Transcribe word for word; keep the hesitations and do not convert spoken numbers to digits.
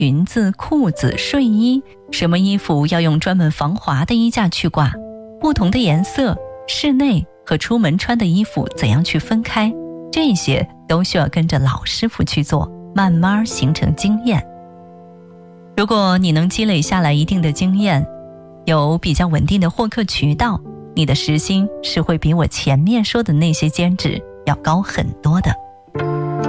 裙子、裤子、睡衣，什么衣服要用专门防滑的衣架去挂，不同的颜色，室内和出门穿的衣服怎样去分开，这些都需要跟着老师傅去做，慢慢形成经验。如果你能积累下来一定的经验，有比较稳定的获客渠道，你的时薪是会比我前面说的那些兼职要高很多的。